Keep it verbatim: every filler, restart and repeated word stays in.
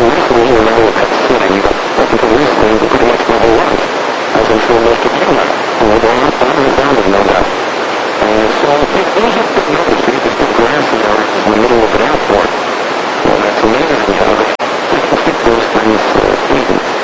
recently you know that slang, up until recently, pretty much my whole life, as I'm sure most of you know. And we're going